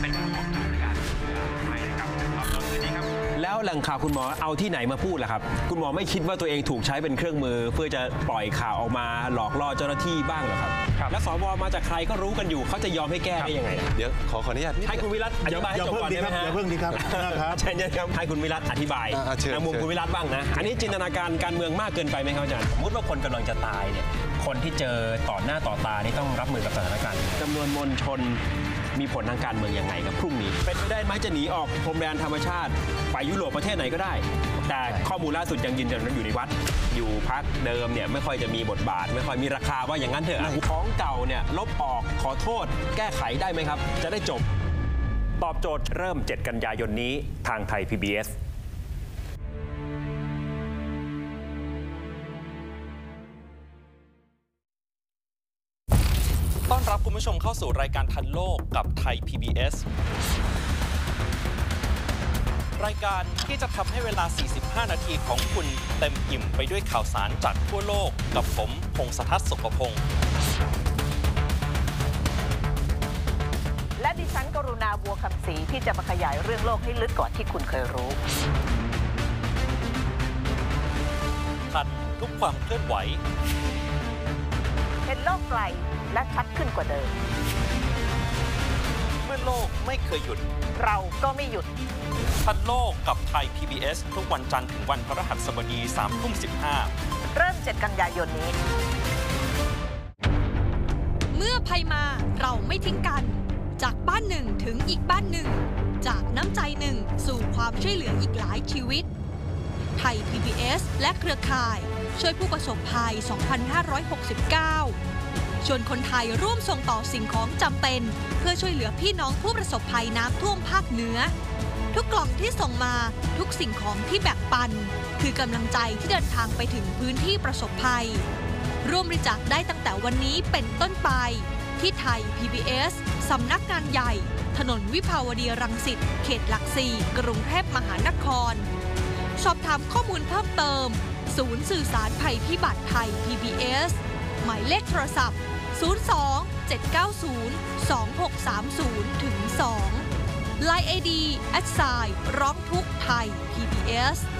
เป็นผู้ของสถานการณ์ใหม่นะครับตอบโจทย์คืนนี้ครับแล้วแหล่งข่าวคุณหมอเอาที่ไหนมาพูดล่ะครับคุณหมอไม่คิดว่าตัวเองถูกใช้เป็นเครื่องมือเพื่อจะปล่อยข่าวออกมาหลอกล่อเจ้าหน้าที่บ้างเหรอครับและสวมาจากใครก็รู้กันอยู่เขาจะยอมให้แก้ได้ยังไงเดี๋ยวขออนุญาตให้คุณวิรัตอธิบายให้จบก่อนได้ไหมฮะอย่าเพิ่งดีครับเชิญครับให้คุณวิรัตอธิบายในมุมคุณวิรัตบ้างนะอันนี้จินตนาการการเมืองมากเกินไปไหมครับอาจารย์สมมติว่าคนกำลังจะตายเนี่ยคนที่เจอต่อหน้าต่อตานี่ต้องรับมือกับสถานการณ์จำนวนมวลชนมีผลทางการเมืองยังไงครับพรุ่งนี้เป็นไปได้ไหมจะหนีออกพรมแดนธรรมชาติไปยุโรปประเทศไหนก็ได้แต่ข้อมูลล่าสุดยังยืนยันว่าอยู่ในวัดอยู่พักเดิมเนี่ยไม่ค่อยจะมีบทบาทไม่ค่อยมีราคาว่าอย่างนั้นเถอะของเก่าเนี่ยลบออกขอโทษแก้ไขได้ไหมครับจะได้จบตอบโจทย์เริ่ม7 กันยายนนี้ทางไทย PBS ต้อนรับคุณผู้ชมเข้าสู่รายการทันโลกกับไทย PBS รายการที่จะทำให้เวลา 45 นาทีของคุณเต็มอิ่มไปด้วยข่าวสารจากทั่วโลกกับผมพงษ์สทัศน์ สุขพงษ์และดิฉันกรุณาบัวคำศรีที่จะมาขยายเรื่องโลกให้ลึกกว่าที่คุณเคยรู้ทันทุกความเคลื่อนไหวเห็นโลกไกลและชัดขึ้นกว่าเดิมเมื่อโลกไม่เคยหยุดเราก็ไม่หยุดทันโลกกับไทย PBS ทุกวันจันทร์ถึงวันพฤหัสบดี 3:15 เริ่ม7 กันยายนนี้เมื่อภัยมาเราไม่ทิ้งกันจากบ้านหนึ่งถึงอีกบ้านหนึ่งจากน้ำใจหนึ่งสู่ความช่วยเหลืออีกหลายชีวิตไทย PBS และเครือข่ายช่วยผู้ประสบภัย 2569 ชวนคนไทยร่วมส่งต่อสิ่งของจำเป็นเพื่อช่วยเหลือพี่น้องผู้ประสบภัยน้ำท่วมภาคเหนือทุกกล่องที่ส่งมาทุกสิ่งของที่แบ่งปันคือกำลังใจที่เดินทางไปถึงพื้นที่ประสบภัยร่วมบริจาคได้ตั้งแต่วันนี้เป็นต้นไปที่ไทย PBS สำนักงานใหญ่ถนนวิภาวดีรังสิตเขตหลัก4กรุงเทพมหานครสอบถามข้อมูลเพิ่มเติมศูนย์สื่อสารภัยพิบัติไทย PBS หมายเลขโทรศัพท์ 02-790-2630-2 LINE ID ร้องทุกข์ไทย PBS